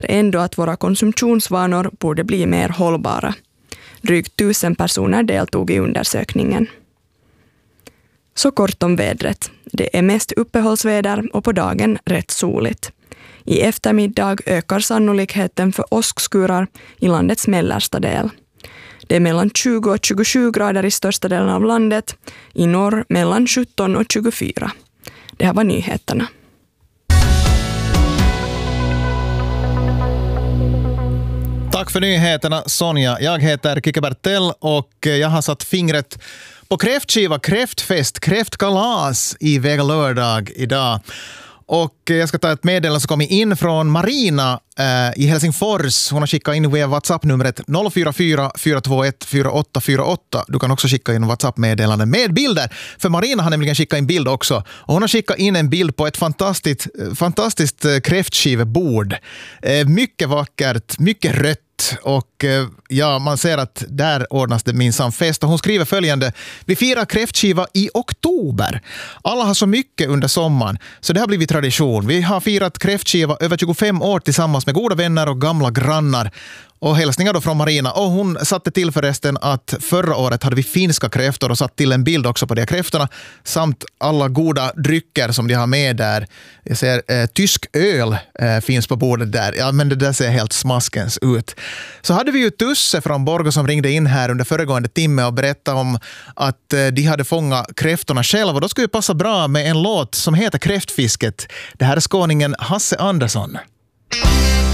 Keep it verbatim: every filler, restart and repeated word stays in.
ändå att våra konsumtionsvanor borde bli mer hållbara. Drygt tusen personer deltog i undersökningen. Så kort om vädret. Det är mest uppehållsväder och på dagen rätt soligt. I eftermiddag ökar sannolikheten för åskskurar i landets mellersta del. Det är mellan tjugo och tjugosju grader i största delen av landet, i norr mellan sjutton och tjugofyra. Det här var nyheterna. Tack för nyheterna, Sonja. Jag heter Kike Bertell och jag har satt fingret på kräftskiva, kräftfest, kräftkalas i Vega lördag idag. Och jag ska ta ett meddelande som kommer in från Marina eh, i Helsingfors. Hon har skickat in via WhatsApp-numret noll fyra fyra fyra två ett fyra åtta fyra åtta. Du kan också skicka in WhatsApp-meddelande med bilder. För Marina har nämligen skickat in bild också. Och hon har skickat in en bild på ett fantastiskt, fantastiskt kräftskivebord. Eh, mycket vackert, mycket rött. Och ja, man ser att där ordnas det minsann fest. Och hon skriver följande: vi firar kräftskiva i oktober. Alla har så mycket under sommaren, så det har blivit tradition. Vi har firat kräftskiva över tjugofem år tillsammans med goda vänner och gamla grannar. Och hälsningar då från Marina. Och hon satte till förresten att förra året hade vi finska kräftor och satt till en bild också på de kräftorna. Samt alla goda drycker som de har med där. Jag ser eh, tysk öl eh, finns på bordet där. Ja, men det där ser helt smaskens ut. Så hade vi ju Tusse från Borgå som ringde in här under föregående timme och berättade om att eh, de hade fångat kräftorna själva. Och då skulle det passa bra med en låt som heter Kräftfisket. Det här är skåningen Hasse Andersson.